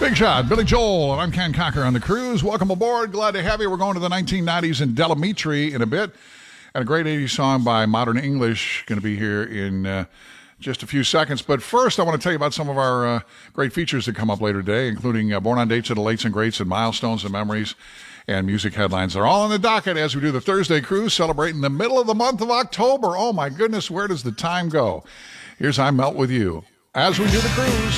Big Shot, Billy Joel, and I'm Ken Cocker on the cruise. Welcome aboard. Glad to have you. We're going to the 1990s in Delamitri in a bit. And a great 80s song by Modern English going to be here in just a few seconds. But first, I want to tell you about some of our great features that come up later today, including Born on Dates of the Lates and Greats and Milestones and Memories and Music Headlines. They're all on the docket as we do the Thursday cruise, celebrating the middle of the month of October. Oh, my goodness, where does the time go? Here's I Melt With You as we do the cruise.